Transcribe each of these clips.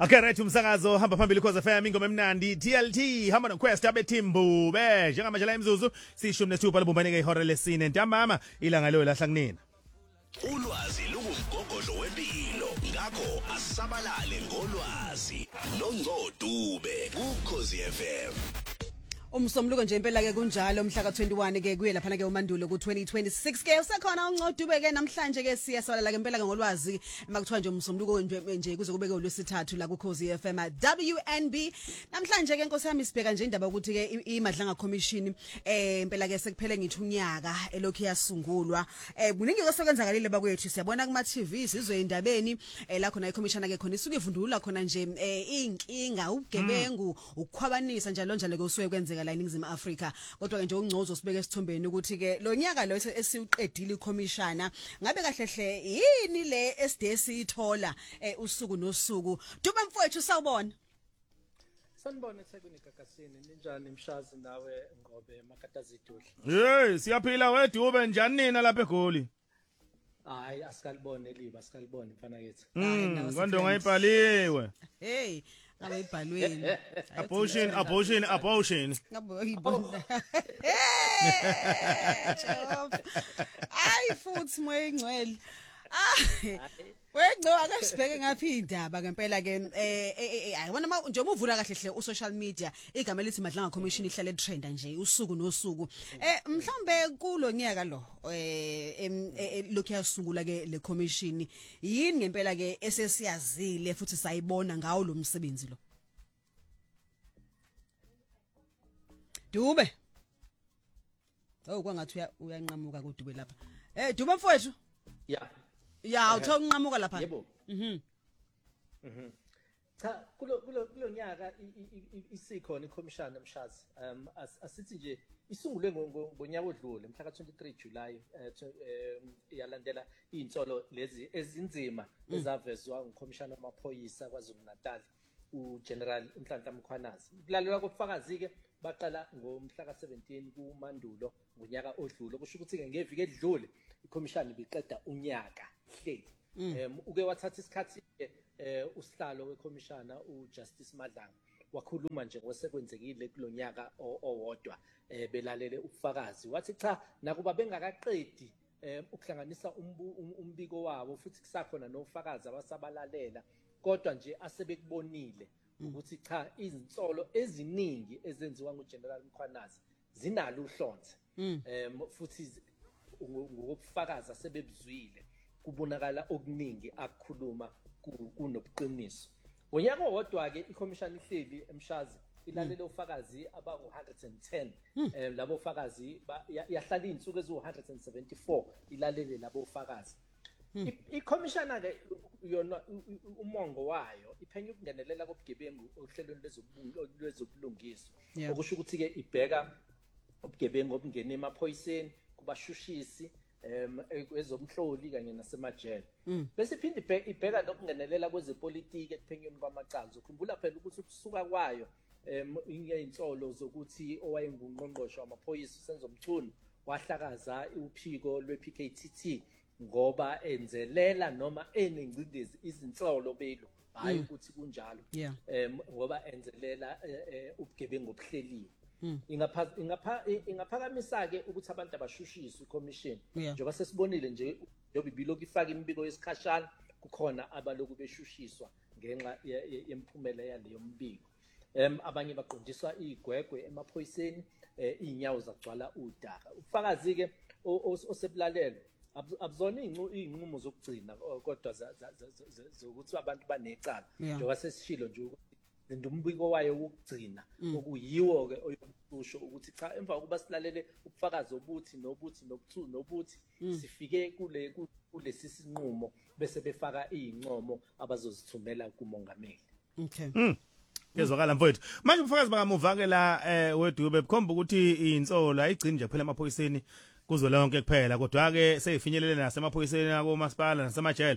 Okay, right, umsakazo hamba phambili Khoza FM ingoma emnandi TLT hamba noQuest abethimbu njengamanje la imzuzu sishumi nesithupha libumbaneke ihora lesine ntambama ilanga lo lahla kunina. Ulwazi lungumgogodlo wempilo ngakho asabalale ngolwazi noNgcodube kuKhozi FM. Umsomluko nje impela ke kunjalo mhla ka21 ke kuye lapha ke umandulo ku2026 ke usekhona uNgcodube ke namhlanje ke siyasala ke impela ke ngolwazi makuthiwa nje umsomluko nje kuze kubeke uLwesithathu la kuKhozi FM WNB namhlanje ke Nkosi yami sibheka nje indaba ukuthi ke imadlanga commission impela ke sekuphele ngithi unyaka elokhu yasungulwa kuningi kwesekenzakalile bakwethu siyabona kuma TV sizwe indabeni la khona iCommission ke khona isuke ivundulula khona nje inkinga ubugebengu ukukhwabanisa njalo njalo ke usuke kwenzeka la eNingizimu Afrika kodwa ke nje uNgcozo sibeke esithombeni ukuthi ke lo nyaka lo esiuqedile iCommissiona ngabe kahlehle yini le SD sithola usuku nosuku Dube mfowethu sawubona Sanibona eThekwini Gagasini ninjani Mshazi nawe Ngobe Makatazidudla Hey siyaphila wedube njani nina lapha eGoli Hayi asikalibone liba asikalibone mfana yethu Kwando ngayibhaliwe Hey ngabe ibhalweni abortion ngabe uyibona Ay futhi moya ingcwele Wengco akasibheke ngaphi indaba ngempela ke ayibona njengoba uvula kahle hle usocial media igama lithi madlanga commission ihlale trend nje usuku nosuku mhlawumbe kulo nyaka lo lokhu yasungula ke le commission yini ngempela ke esesiyazile futhi sayibona ngawo lo msebenzi lo Dube kwangathi uyanqamuka kuDube lapha Dube mfowethu Ya uthola unqamuka lapha Yebo Cha kulo nyaka isikhona iCommission eMshazi asithi nje isungulwe ngonyaka odlule mhla ka23 July yalandela insolo lezi ezinzima ezavezwa nguCommissioner wamaphoyisa kwaZulu-Natal uGeneral Nhlanhla Mkhwanazi kulalelwa kofakazi ke baqala ngomhla ka17 kuMandulo ngonyaka odlule kusho ukuthi ke ngeviki edlule iCommission ibiqeda unyaka hleli uke wathatha isikhathi usihlalo weCommissioner uJustice Madlanga wakhuluma nje ngosekwenzekile kulonyaka owodwa belalele ubufakazi wathi cha nakuba bengakaqedi ukuhlanganisa umbiko wabo futhi kusakhona nofakazi abasabalalela kodwa nje asebekubonile ukuthi cha izinsolo eziningi ezenziwa nguGeneral Mkhwanazi zinalo uhlonze futhi ngokufakaza asebebuzwile kubonakala okuningi akukhuluma kunobuqiniso ngonyaka owodwa ke iCommission ihleli eMshazi ilalele ufakazi abangu110 labo ufakazi yahlala insuku ezu174 ilalele labo ufakazi iCommission ke yona umongo wayo iphenya ukungenelela kobugebengu ohlelweni lwezobulungiswa okusho ukuthi ke ibheka ubugebengu obungena emaphoyiseni kubashushisi ezomhloli kanye nasemajele bese iphinde ibheka nokungenelela kwezepolitiki ekuphenyweni kwamacala ukukhumbula phela ukuthi ukusuka kwayo iyinsolo zokuthi owayengungqongqosho wamaphoyisa uSenzo Mchunu wahlakaza uphiko lwePKTT ngoba enzelela noma enengcindezi izinsolo belo hayi ukuthi kunjalo ngoba enzelela ubugebengu obuhleliwe ingaphakamisa ke ukuthi abantu abashushiswe iCommission njengoba sesibonile nje yobibilo ifaka imibiko yesikhashana kukhona abaloku beshushiswa ngenxa yemphumela yaleyo mbiko abanye baqondiswa igwegwe emaphoyiseni inyawo zagcwala udaka ubufakazi ke osebulalelo abuzona izinqumo zokugcina kodwa zokuthi abantu banecala njengoba sesishilo nje umbiko wayo wokugcina okuyiwo ke oyokusho ukuthi cha emva kokuba silalele ubufakazi obuthi nobuthi sifike kulesi sinqumo bese befaka izincomo abazozithumela kumongameli Kezwakala mfowethu manje ubufakazi bakamuva ke la wedube bukhomba ukuthi insolo ayigcini nje phela emaphoyiseni kuzwe lonke kuphela kodwa ke seyifinyelele nasemaphoyiseni akomasipala nasemajele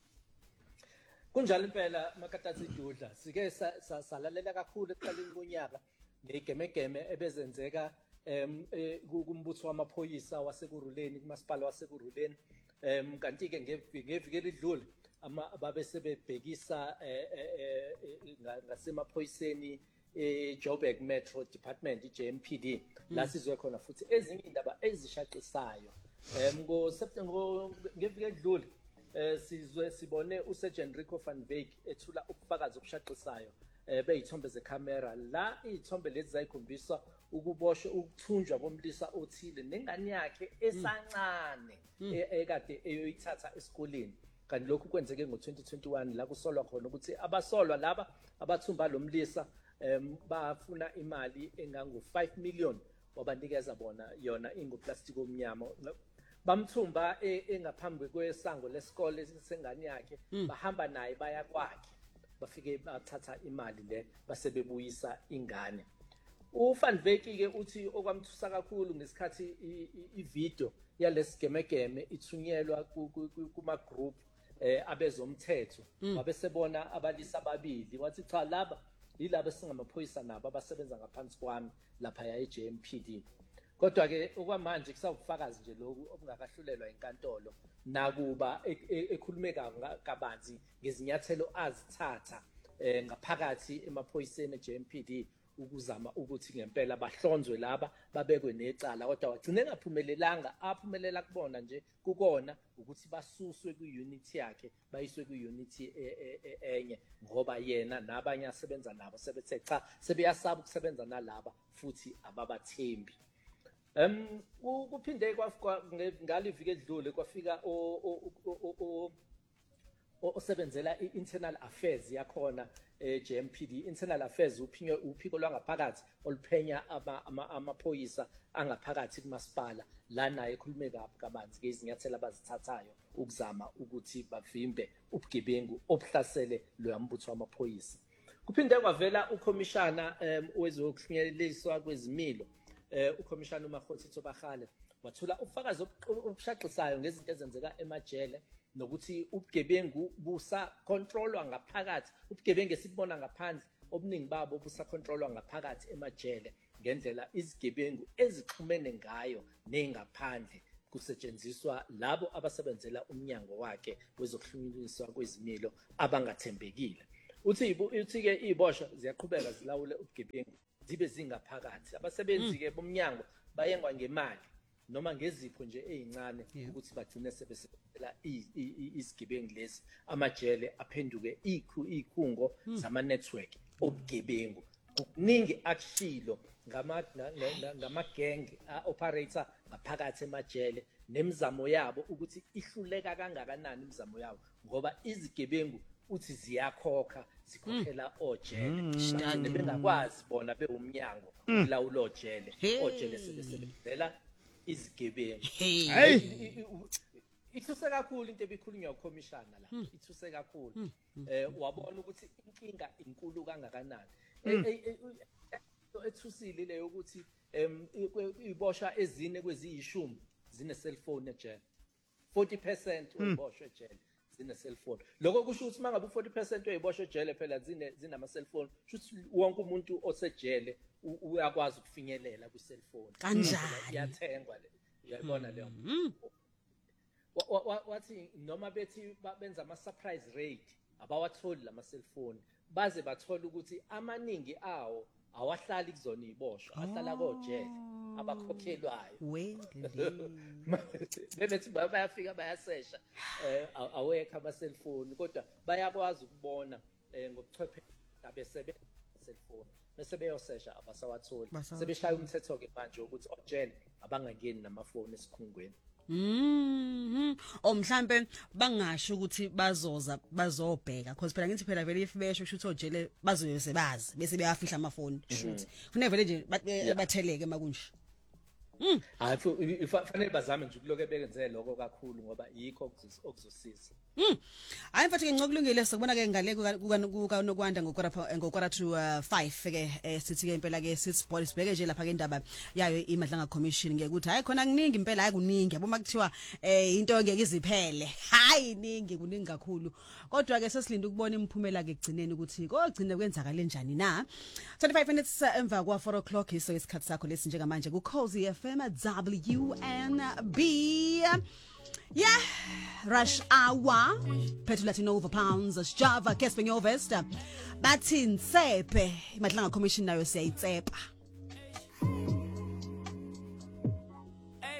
kunjalo impela Makatazidudla sike salalela kakhulu ekuqaleni konyaka negemegeme ebezenzeka kumbutho wamaphoyisa wasekuruleni kumasipala wasekuruleni kanti ke ngeviki elidlule babe sebebhekisa ngasemaphoyiseni Joburg Metro Department iJMPD la sizwe khona futhi ezinye indaba ezishaqisayo ngo September ngeviki edlule sibone uSergeant Rico van Wyk ethula ubufakazi obushaqisayo beyithombe zekamera la izithombe lezi zayikhombisa ukuboshwa ukuthunjwa komlisa othile nengane yakhe esancane ekade eyoyithatha esikoleni kanti lokhu kwenzeke ngo2021 la kusolwa khona ukuthi abasolwa laba abathumba lomlisa bafuna imali engango 5 million wabanikeza bona yona ingoplastic omnyama bamthumba engaphambi kwesango lesikole sengane yakhe bahamba naye baya kwakhe bafike bathatha imali le basebebuyisa ingane uVan Wyk ke uthi okwamthusa kakhulu ngesikhathi ivideo yalesigemegeme ithunyelwa kuma group abezomthetho wabesebona abalisa ababili wathi cha laba yilabo singamaphoyisa nabo abasebenza ngaphansi kwami lapha eJMPD kodwa ke okwamanje kusawufakazi nje lokhu obungakahlulelwa inkantolo nakuba ekhulume kabanzi ngezinyathelo azithatha ngaphakathi emaphoyiseni eJMPD ukuzama ukuthi ngempela bahlonzwe laba babekwe necala kodwa wagcine engaphumelelanga aphumelela kubona nje kukona ukuthi basuswe kwiunity yakhe bayiswe kwiunity enye ngoba yena nabanye asebenza nabo sebethe cha sebeyasaba ukusebenza nalaba futhi ababathembi kuphinde ngaliviki edlule kwafika osebenzela iinternal affairs yakhona eJMPD internal affairs uphiko lwangaphakathi oluphenya amaphoyisa angaphakathi kumasipala la naye ekhulume kabanzi ngezinyathelo abazithathayo ukuzama ukuthi bavimbe ubugebengu obuhlasele lo yambutho wamaphoyisa kuphinde kwavela ukhomishana wezokuhlinyeliswa kwezimilo ukhomishana uMakhosi Bahale wathula ubufakazi obushaqisayo ngezinto ezenzeka emajele nokuthi ubugebengu busa controlwa ngaphakathi ubugebengu esibona ngaphandle obuningi babo busa controlwa ngaphakathi emajele ngendlela izigebengu ezixhumene ngayo nengaphandle kusetshenziswa labo abasebenzela umnyango wakhe wezokuhlunyiswa kwezimilo abangathembekile uthi ke iziboshwa ziyaqhubeka zilawule ubugebengu zibe zingaphakathi abasebenzi ke bomnyango bayengwa ngemali noma ngezipho nje ezincane ukuthi bagcine sebesebenzela izigebengu lezi amajele aphenduke ikhungo zama network obugebengu kuningi akushilo ngama gang operator ngaphakathi emajele nemizamo yabo ukuthi ihluleka kangakanani imizamo yabo ngoba izigebengu uthi ziyakhokha zikhokhela ojele bengakwazi bona beumnyango kulawula ojele sebesebenzela izigebengu ithuse kakhulu into ebikhulunywa ukhomishana la ithuse kakhulu wabona ukuthi inkinga inkulu kangakanani ethusile leyo ukuthi iboshwa ezine kweziyishumi zine cellphone ejele 40% weziboshwa ejele zine cellphone lokho kusho ukuthi mangabe u40% weziboshwa ejele phela zinama cellphone kusho wonke umuntu osejele uyakwazi ukufinyelela ku cellphone kanjani iyathengwa le uyayibona leyo wathi noma bethi benza ama surprise raid abawatholi lama cellphone baze bathola ukuthi amaningi awo awahlali kuzona iboshwa ahlala kojele abakhokhelwayo bebethi bayafika bayasesha awekho ama cellphone kodwa bayakwazi ukubona ngobuchwepheshe abesebenza cellphone bese beyosesha abasawatholi sebeshaya umthetho ke manje ukuthi ojele abangangeni namafoni esikhungweni mhlambe bangasho ukuthi bazobheka because phela ngithi phela vele if besho ukuthi ojele bazoyosebazi bese beyafihla amafoni shoot kufanele vele nje batheleke makunje hayi fanele bazame nje ukuloke bekenzele lokho kakhulu ngoba yikho okuzosiza hayi mfethu ngicokulungile sikubona ke ngale kunokwanda ngokora to 5 ke sithi ke impela ke sithi sibheke nje lapha ke indaba yayo iMadlanga Commission ngekuthi hayi khona kuningi impela hayi kuningi yaboma kuthiwa into ngeke iziphele hayi kuningi kakhulu kodwa ke sesilinda ukubona imphumela ke egcineni ukuthi kogcine kwenzakala njani na 25 minutes emva kwa 4 o'clock iso isikhathi sakho lesi njengamanje ku Cozy FM WNB Yeah, Rush Hour, Petulati Nova Pounds, Java, Kespen Vesta, Batin Sepe, Matlanga Commission nayo siyayitsepa.